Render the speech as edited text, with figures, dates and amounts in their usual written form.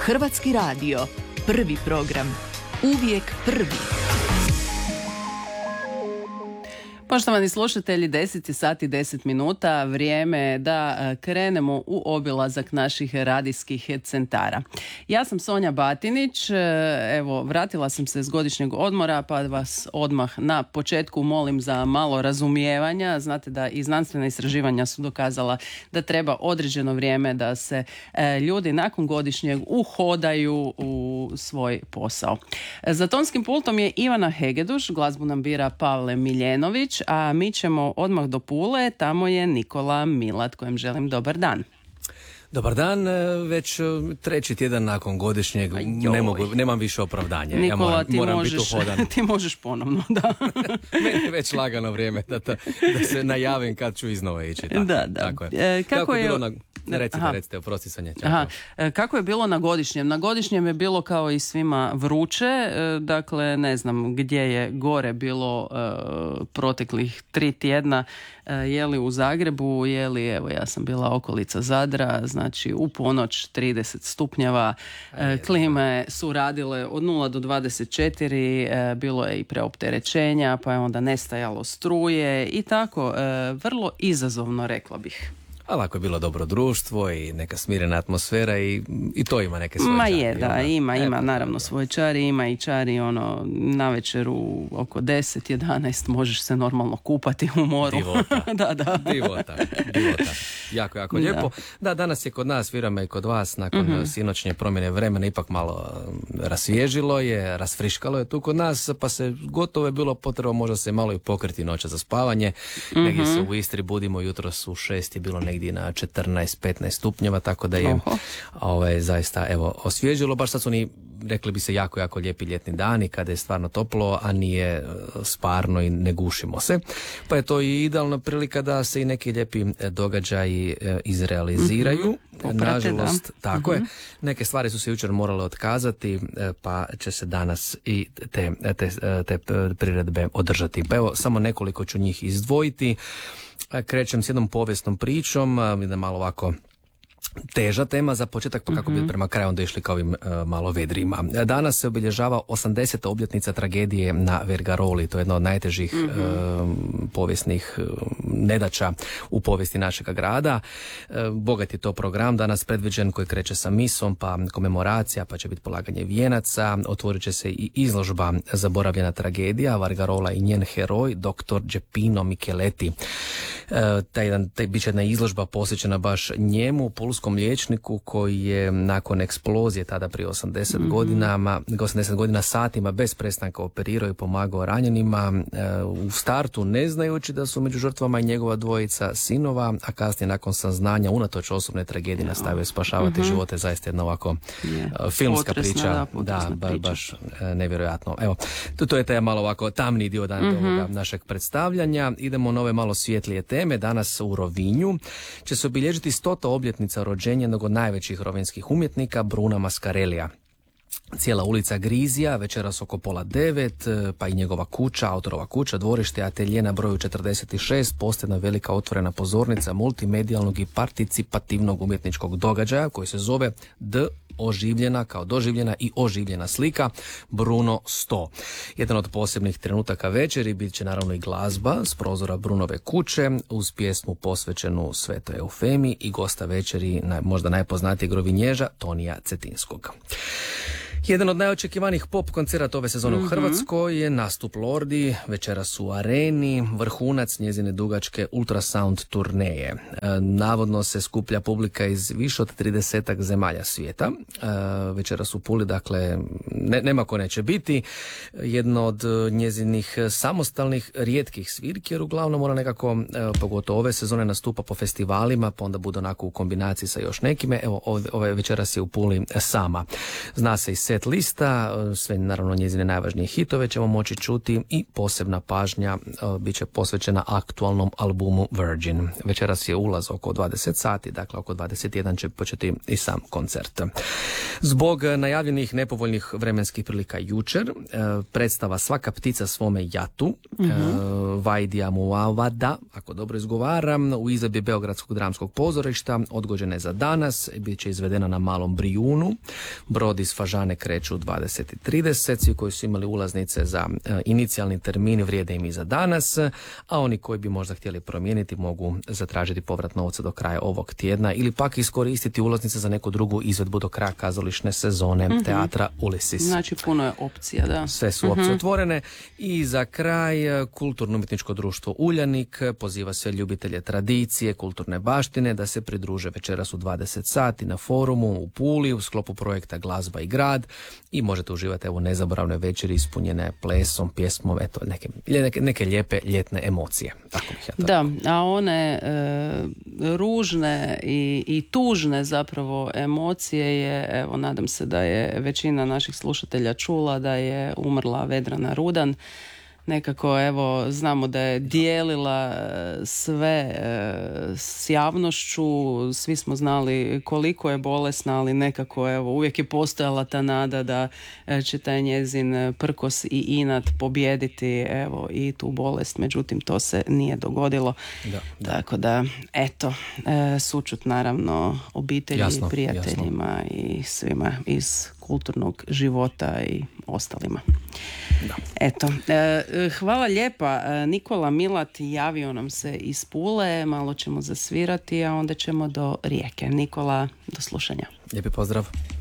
Hrvatski radio, prvi program, uvijek prvi. Poštovani slušatelji, 10 sati 10 minuta, vrijeme je da krenemo u obilazak naših radijskih centara. Ja sam Sonja Batinić, evo vratila sam se s godišnjeg odmora pa vas odmah na početku molim za malo razumijevanja. Znate da i znanstvena istraživanja su dokazala da treba određeno vrijeme da se ljudi nakon godišnjeg uhodaju u svoj posao. Za tonskim pultom je Ivana Hegeduš, glazbu nam bira Pavle Miljenović, a mi ćemo odmah do Pule, tamo je Nikola Milat, kojem želim dobar dan. Dobar dan, već treći tjedan nakon godišnjeg, nemam više opravdanja. Nikola, ja moram biti uhodan. Ti možeš ponovno, da. Meni je već lagano vrijeme da se najavim kad ću iznova ići. Tako, da. Tako je. Kako je bilo Recite, oprosti Sonja. Kako je bilo na godišnjem? Na godišnjem je bilo kao i svima vruće, dakle ne znam gdje je gore bilo proteklih 3 tjedna, je li u Zagrebu, je li, evo ja sam bila okolica Zadra, znači u ponoć 30 stupnjeva, klime su radile od 0 do 24, bilo je i preopterećenja, pa je onda nestajalo struje i tako, vrlo izazovno rekla bih. Ali ako je bilo dobro društvo i neka smirena atmosfera i to ima neke svoje čari. Ima naravno svoje čari, ima i čari na večeru oko 10-11 možeš se normalno kupati u moru. Divota. Jako lijepo. Da, danas je kod nas, vjerujem i kod vas, nakon sinoćnje promjene vremena ipak malo rasvježilo je, rasfriškalo je tu kod nas, pa se gotovo je bilo potrebno možda se malo i pokriti noća za spavanje. Negdje se u Istri budimo, jutros u 6 je bilo negdje na 14-15 stupnjeva, tako da je zaista osvježilo. Baš sad su ni, rekli bi se, jako lijepi ljetni dani kada je stvarno toplo, a nije sparno i ne gušimo se. Pa je to i idealna prilika da se i neki lijepi događaji izrealiziraju. Nažalost, tako je. Neke stvari su se jučer morale otkazati, pa će se danas i te priredbe održati. Pa evo, samo nekoliko ću njih izdvojiti. Krećem s jednom povijesnom pričom, da malo ovako teža tema za početak, pa kako bi prema kraju onda išli kao ovim malo vedrima. Danas se obilježava 80. obljetnica tragedije na Vergaroli. To je jedna od najtežih povijesnih nedaća u povijesti našega grada. Bogat je to program danas predviđen koji kreće sa misom, pa komemoracija, pa će biti polaganje vijenaca. Otvorit će se i izložba Zaboravljena tragedija, Vargarola i njen heroj, dr. Geppino Micheletti. Bit će jedna izložba posvećena baš njemu, pulskom liječniku koji je nakon eksplozije tada prije 80 godina satima bez prestanka operirao i pomagao ranjenima, u startu ne znajući da su među žrtvama i njegova dvojica sinova, a kasnije nakon saznanja unatoč osobne tragedije nastavio spašavati živote. Zaista jedna ovako filmska priča, baš nevjerojatno. Evo, to je taj malo ovako tamni dio ovoga našeg predstavljanja. Idemo na ove malo svjetlije teme. Danas u Rovinju će se obilježiti 100. obljetnica rođenja jednog od najvećih rovinjskih umjetnika, Bruna Mascarellija. Cijela ulica Grizija, večeras oko 8:30, pa i njegova kuća, autorova kuća, dvorište, atelje na broju 46, postoji velika otvorena pozornica multimedijalnog i participativnog umjetničkog događaja koji se zove oživljena kao doživljena i oživljena slika Bruno 100. Jedan od posebnih trenutaka večeri bit će naravno i glazba s prozora Brunove kuće uz pjesmu posvećenu Svetoj Eufemiji i gosta večeri, možda najpoznatijeg rovinježa, Tonija Cetinskog. Jedan od najočekivanijih pop koncerata ove sezone u Hrvatskoj je nastup Lordi, večeras u Areni, vrhunac njezine dugačke ultrasound turneje. Navodno se skuplja publika iz više od 30 zemalja svijeta. Večeras u Puli, dakle, nema ko neće biti. Jedno od njezinih samostalnih rijetkih svirki, jer uglavnom ona nekako, pogotovo ove sezone, nastupa po festivalima, pa onda bude onako u kombinaciji sa još nekime. Evo, ove večeras je u Puli sama. Zna se iz set lista, sve naravno njezine najvažnije hitove ćemo moći čuti i posebna pažnja bit će posvećena aktualnom albumu Virgin. Večeras je ulaz oko 20 sati, dakle oko 21 će početi i sam koncert. Zbog najavljenih nepovoljnih vremenskih prilika jučer, predstava Svaka ptica svome jatu, Vajdija Muavada, ako dobro izgovaram, u izvedbi Beogradskog dramskog pozorišta, odgođena je za danas, bit će izvedena na Malom Brijunu. Brod iz Fažane kreću u 20:30, svi koji su imali ulaznice za inicijalni termin vrijede im i za danas, a oni koji bi možda htjeli promijeniti mogu zatražiti povrat novca do kraja ovog tjedna ili pak iskoristiti ulaznice za neku drugu izvedbu do kraja kazališne sezone teatra Ulysses. Znači puno je opcija, da. Sve su opcije otvorene. I za kraj Kulturno-umjetničko društvo Uljanik poziva sve ljubitelje tradicije, kulturne baštine da se pridruže večeras u 20 sati na forumu u Puli u sklopu projekta Glazba i grad i možete uživati u nezaboravnoj večeri ispunjene plesom, pjesmom, eto, neke lijepe ljetne emocije. Tako bih ja to da, a one ružne i tužne zapravo emocije je, evo, nadam se da je većina naših slušatelja čula da je umrla Vedrana Rudan. Nekako, evo, znamo da je dijelila sve s javnošću, svi smo znali koliko je bolesna, ali nekako, evo, uvijek je postojala ta nada da će taj njezin prkos i inat pobijediti, evo, i tu bolest, međutim to se nije dogodilo. Da. Tako da, eto, sućut naravno obitelji, jasno, prijateljima i svima iz kulturnog života i ostalima. Da. Eto, hvala lijepa. Nikola Milat javio nam se iz Pule, malo ćemo zasvirati, a onda ćemo do Rijeke. Nikola, do slušanja. Lijepi pozdrav.